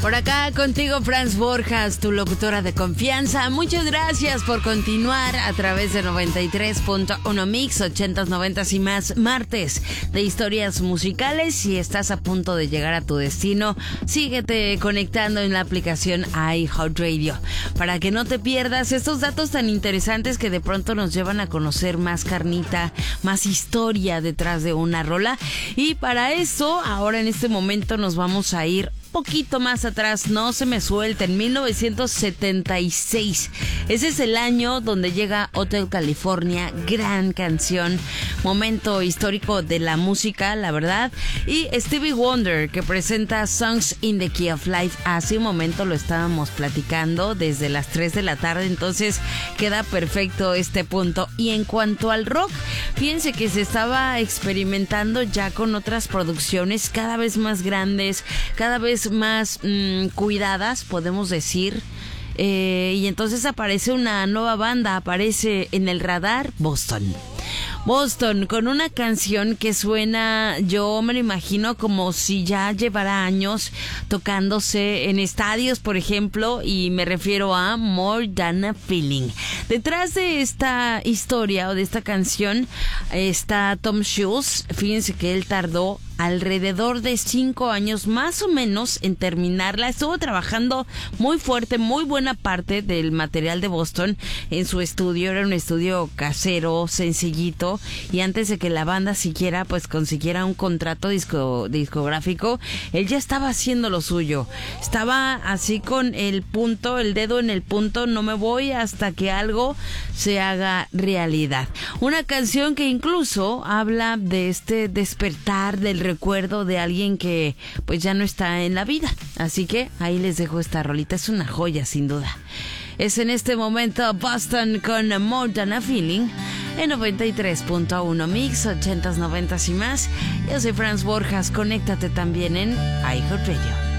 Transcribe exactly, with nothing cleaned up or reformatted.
Por acá contigo, Franz Borjas, tu locutora de confianza. Muchas gracias por continuar a través de noventa y tres punto uno Mix, ochentas, noventas y más, martes de historias musicales. Si estás a punto de llegar a tu destino, síguete conectando en la aplicación iHeartRadio para que no te pierdas estos datos tan interesantes que de pronto nos llevan a conocer más carnita, más historia detrás de una rola. Y para eso, ahora en este momento nos vamos a ir poquito más atrás, no se me suelta, en mil novecientos setenta y seis. Ese es el año donde llega Hotel California, gran canción, momento histórico de la música, la verdad. Y Stevie Wonder, que presenta Songs in the Key of Life. Hace un momento lo estábamos platicando desde las tres de la tarde, entonces queda perfecto este punto. Y en cuanto al rock, fíjense que se estaba experimentando ya con otras producciones cada vez más grandes, cada vez más mmm, cuidadas, podemos decir. Eh, y entonces aparece una nueva banda, aparece en el radar Boston. Boston, con una canción que suena, yo me lo imagino como si ya llevara años tocándose en estadios, por ejemplo, y me refiero a More Than a Feeling. Detrás de esta historia o de esta canción está Tom Schultz. Fíjense que él tardó alrededor de cinco años más o menos en terminarla. Estuvo trabajando muy fuerte, muy buena parte del material de Boston en su estudio. Era un estudio casero, sencillito, y antes de que la banda siquiera pues consiguiera un contrato disco, discográfico, él ya estaba haciendo lo suyo. Estaba así con el punto, el dedo en el punto, no me voy hasta que algo se haga realidad. Una canción que incluso habla de este despertar del recuerdo de alguien que pues ya no está en la vida. Así que ahí les dejo esta rolita, es una joya sin duda. Es en este momento Boston con More Than a Feeling en noventa y tres punto uno Mix, ochentas, noventas y más. Yo soy Franz Borjas, conéctate también en iHeartRadio.